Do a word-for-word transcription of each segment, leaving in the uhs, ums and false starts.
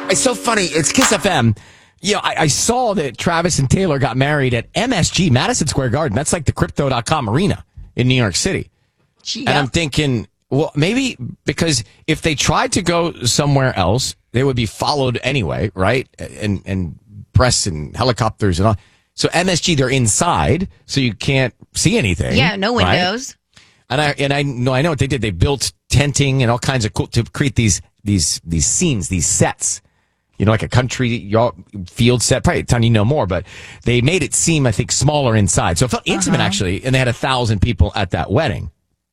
It's so funny. It's Kiss F M. You know, I, I saw that Travis and Taylor got married at M S G, Madison Square Garden. That's like the Crypto dot com arena in New York City. Yeah. And I'm thinking, well, maybe because if they tried to go somewhere else, they would be followed anyway, right? And and press and helicopters and all. So M S G, they're inside, so you can't see anything. Yeah, no windows. Right? And I and I know I know what they did. They built tenting and all kinds of cool to create these these these scenes, these sets. You know, like a country field set. Probably, Tony, you know more, but they made it seem, I think, smaller inside. So it felt intimate, uh-huh. actually, and they had a thousand people at that wedding.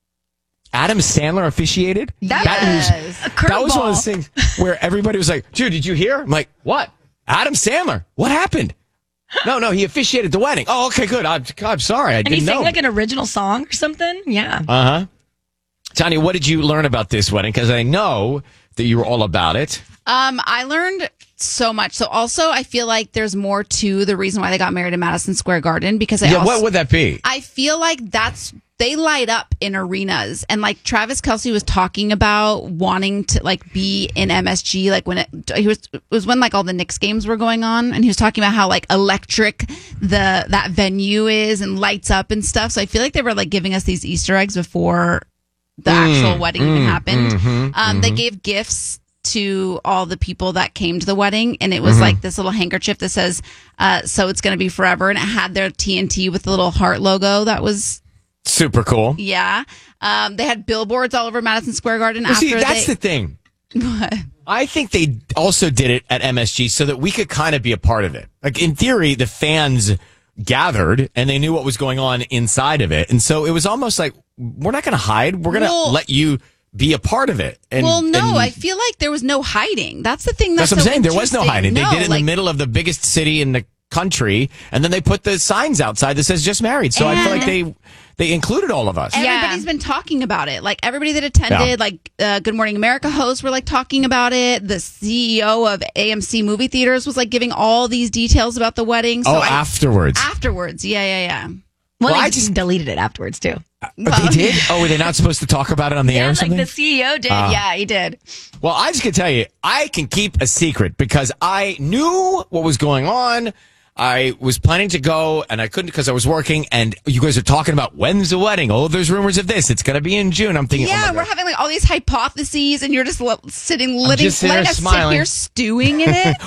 Adam Sandler officiated. That, that, was, was, that was one of those things where everybody was like, dude, did you hear? I'm like, what? Adam Sandler? What happened? No, no, he officiated the wedding. Oh, okay, good. I'm, I'm sorry. I and didn't he sang know. like an original song or something? Yeah. Uh-huh. Tanya, what did you learn about this wedding? Because I know that you were all about it. Um, I learned so much. So also, I feel like there's more to the reason why they got married in Madison Square Garden because I yeah, also, what would that be? I feel like that's they light up in arenas, and like Travis Kelce was talking about wanting to like be in M S G, like when it he was it was when like all the Knicks games were going on, and he was talking about how like electric the that venue is and lights up and stuff. So I feel like they were like giving us these Easter eggs before the mm, actual wedding mm, even happened. Mm-hmm, um, mm-hmm. They gave gifts to all the people that came to the wedding, and it was mm-hmm. like this little handkerchief that says uh so it's gonna be forever, and it had their T N T with the little heart logo. That was super cool. Yeah. Um they had billboards all over Madison Square Garden. Well, after see, that's they... the thing. What? I think they also did it at M S G so that we could kind of be a part of it. Like in theory, the fans gathered and they knew what was going on inside of it, and so it was almost like we're not gonna hide, we're gonna well, let you be a part of it. And, well, no, and I feel like there was no hiding. That's the thing. That's, that's what so I'm saying. There was no hiding. No, they did it in like, the middle of the biggest city in the country, and then they put the signs outside that says "just married." So I feel like they they included all of us. Everybody's yeah. been talking about it. Like everybody that attended, yeah. like uh, Good Morning America hosts were like talking about it. The C E O of A M C Movie Theaters was like giving all these details about the wedding. So oh, I, afterwards. Afterwards, yeah, yeah, yeah. Well, well they I just deleted it afterwards too. Well, they did? Oh, were they not supposed to talk about it on the yeah, air or something? like the C E O did. Uh, yeah, he did. Well, I just can tell you, I can keep a secret because I knew what was going on. I was planning to go, and I couldn't because I was working, and you guys are talking about when's the wedding? Oh, there's rumors of this. It's going to be in June. I'm thinking, yeah, oh we're having like all these hypotheses, and you're just l- sitting, letting, just letting us smiling. sit here stewing in it.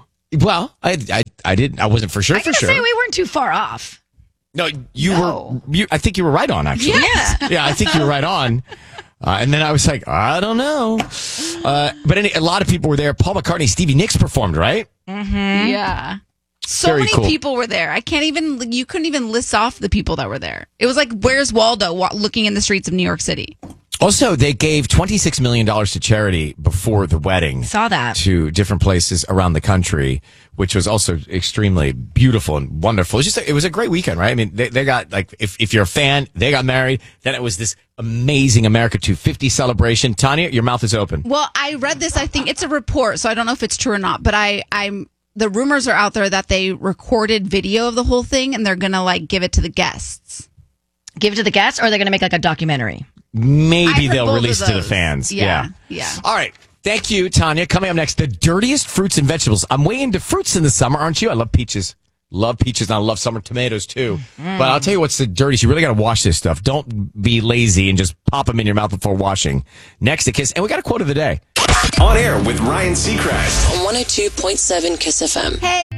Well, I, I, I didn't. I wasn't for sure. I for gotta sure. say we weren't too far off. No, you no. were. You, I think you were right on. Actually, yeah, yeah, I think you were right on. Uh, and then I was like, I don't know. Uh, but any, a lot of people were there. Paul McCartney, Stevie Nicks performed, right? Mm-hmm. Yeah. So Very many cool. people were there. I can't even, you couldn't even list off the people that were there. It was like, where's Waldo wa- looking in the streets of New York City? Also, they gave twenty-six million dollars to charity before the wedding. Saw that. To different places around the country, which was also extremely beautiful and wonderful. It was just, a, it was a great weekend, right? I mean, they, they got, like, if, if you're a fan, they got married. Then it was this amazing America two fifty celebration. Tanya, your mouth is open. Well, I read this. I think it's a report, so I don't know if it's true or not, but I, I'm, the rumors are out there that they recorded video of the whole thing and they're going to like give it to the guests. Give it to the guests, or are they going to make like a documentary? Maybe they'll release to the fans. Yeah, yeah. Yeah. All right. Thank you, Tanya. Coming up next, the dirtiest fruits and vegetables. I'm way into fruits in the summer, aren't you? I love peaches. Love peaches, and I love summer tomatoes, too. Mm. But I'll tell you what's the dirtiest. You really got to wash this stuff. Don't be lazy and just pop them in your mouth before washing. Next, a Kiss. And we got a quote of the day. On air with Ryan Seacrest. On one oh two point seven Kiss F M. Hey.